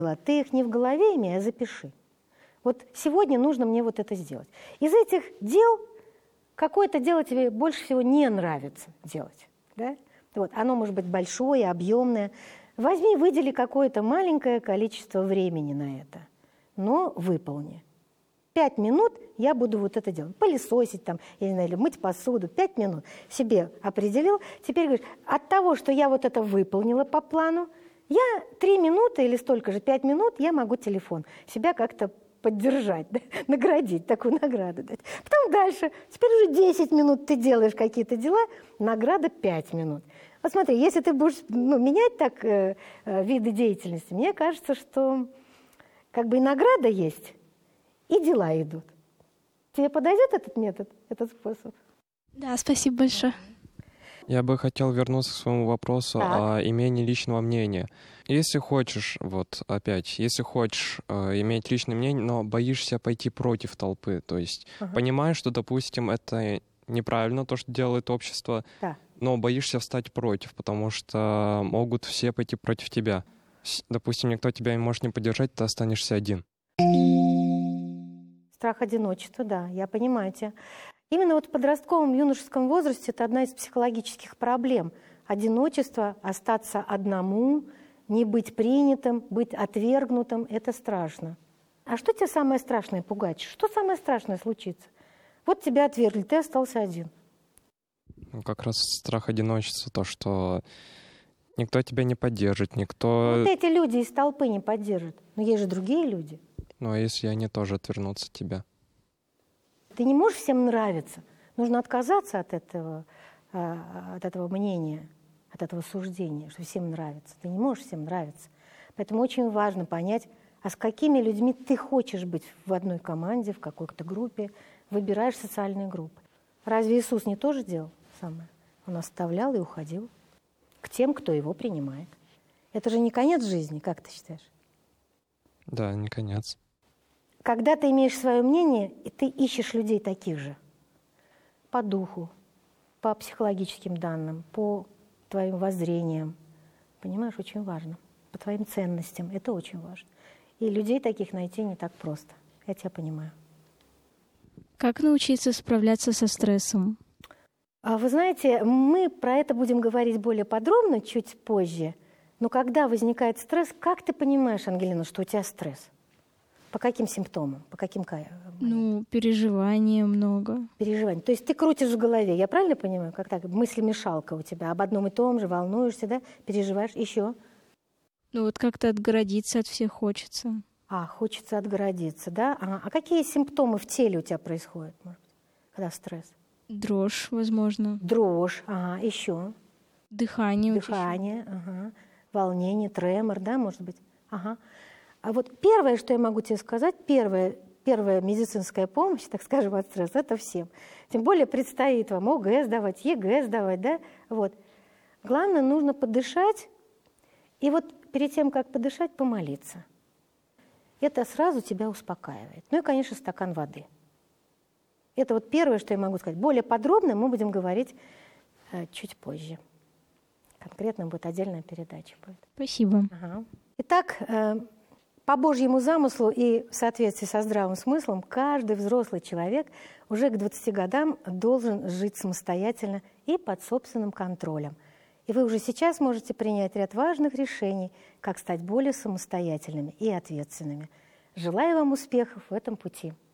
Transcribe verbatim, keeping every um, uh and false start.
Ты их не в голове имей, а запиши. Вот сегодня нужно мне вот это сделать. Из этих дел какое-то дело тебе больше всего не нравится делать. Да? Вот, оно может быть большое, объемное. Возьми, выдели какое-то маленькое количество времени на это, но выполни. Пять минут я буду вот это делать. Пылесосить там, я не знаю, или мыть посуду. Пять минут себе определил. Теперь говоришь, от того, что я вот это выполнила по плану, я три минуты или столько же, пять минут, я могу телефон себя как-то поддержать, да? Наградить, такую награду дать. Потом дальше. Теперь уже десять минут ты делаешь какие-то дела, награда пять минут. Вот смотри, если ты будешь ну, менять так э, э, виды деятельности, мне кажется, что как бы и награда есть, и дела идут. Тебе подойдет этот метод, этот способ? Да, спасибо большое. Я бы хотел вернуться к своему вопросу Так. о имении личного мнения. Если хочешь, вот опять, если хочешь э, иметь личное мнение, но боишься пойти против толпы, то есть Ага. понимаешь, что, допустим, это неправильно, то, что делает общество, Да. но боишься встать против, потому что могут все пойти против тебя. С- Допустим, никто тебя не может не поддержать, ты останешься один. Страх одиночества, да, я понимаю тебя. Именно вот в подростковом юношеском возрасте это одна из психологических проблем. Одиночество, остаться одному, не быть принятым, быть отвергнутым – это страшно. А что тебе самое страшное пугать? Что самое страшное случится? Вот тебя отвергли, ты остался один. Ну, как раз страх одиночества, то, что никто тебя не поддержит, никто... Вот эти люди из толпы не поддержат. Но есть же другие люди. Ну, а если они тоже отвернутся от тебя? Ты не можешь всем нравиться. Нужно отказаться от этого, а, от этого мнения, от этого суждения, что всем нравится. Ты не можешь всем нравиться. Поэтому очень важно понять, а с какими людьми ты хочешь быть в одной команде, в какой-то группе. Выбираешь социальные группы. Разве Иисус не тоже делал самое? Он оставлял и уходил к тем, кто его принимает. Это же не конец жизни, как ты считаешь? Да, не конец. Когда ты имеешь свое мнение, и ты ищешь людей таких же, по духу, по психологическим данным, по твоим воззрениям, понимаешь, очень важно, по твоим ценностям, это очень важно. И людей таких найти не так просто, я тебя понимаю. Как научиться справляться со стрессом? А вы знаете, мы про это будем говорить более подробно чуть позже, но когда возникает стресс, как ты понимаешь, Ангелина, что у тебя стресс? По каким симптомам? По каким Ну, переживаний много. переживаниям? То есть ты крутишь в голове, я правильно понимаю, как так? Мыслемешалка у тебя об одном и том же, волнуешься, да? Переживаешь. Еще? Ну вот как-то отгородиться от всех хочется. А, хочется отгородиться, да? А, а какие симптомы в теле у тебя происходят, может быть, когда стресс? Дрожь, возможно. Дрожь, ага, еще. Дыхание. Дыхание, ага. Волнение, тремор, да, может быть? Ага. А вот первое, что я могу тебе сказать, первое, первая медицинская помощь, так скажем, от стресса, это всем. Тем более предстоит вам ОГЭ сдавать, ЕГЭ сдавать, да? Вот. Главное, нужно подышать, и вот перед тем, как подышать, помолиться. Это сразу тебя успокаивает. Ну и, конечно, стакан воды. Это вот первое, что я могу сказать. Более подробно мы будем говорить э, чуть позже. Конкретно будет отдельная передача. Будет. Спасибо. Ага. Итак, э, по Божьему замыслу и в соответствии со здравым смыслом, каждый взрослый человек уже к двадцати годам должен жить самостоятельно и под собственным контролем. И вы уже сейчас можете принять ряд важных решений, как стать более самостоятельными и ответственными. Желаю вам успехов в этом пути.